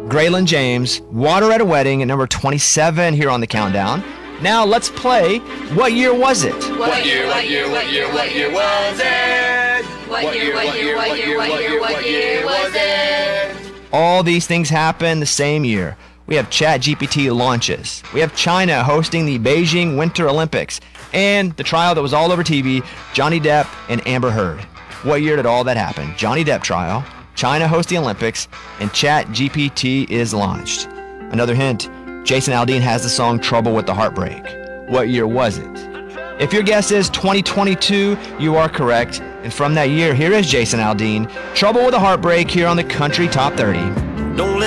Graylin James, Water at a Wedding at number 27 here on the countdown. Now let's play What Year Was It? What year was it? What year was it? All these things happen the same year. We have ChatGPT launches. We have China hosting the Beijing Winter Olympics. And the trial that was all over TV, Johnny Depp and Amber Heard. What year did all that happen? Johnny Depp trial, China hosts the Olympics, and ChatGPT is launched. Another hint, Jason Aldean has the song Trouble with the Heartbreak. What year was it? If your guess is 2022, you are correct. And from that year, here is Jason Aldean, Trouble with a Heartbreak here on the Country Top 30. Don't let